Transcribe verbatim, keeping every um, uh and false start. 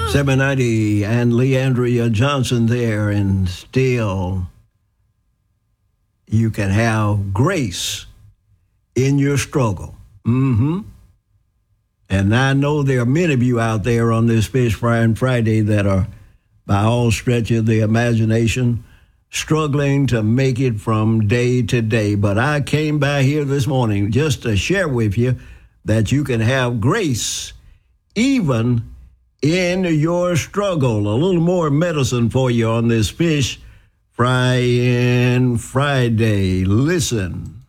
seven ninety and Leandria Johnson there, and still you can have grace in your struggle. Mm-hmm. And I know there are many of you out there on this Fish Frying Friday that are, by all stretch of the imagination, struggling to make it from day to day. But I came by here this morning just to share with you that you can have grace even in your struggle. A little more medicine for you on this Fish Frying Friday. Listen.